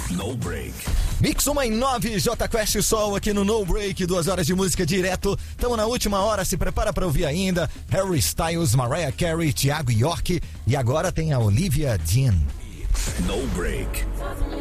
No Break. Mix 1 J Quest Sol aqui no No Break, 2 horas de música direto. Estamos na última hora, se prepara para ouvir ainda. Harry Styles, Mariah Carey, Thiago York e agora tem a Olivia Dean. No Break.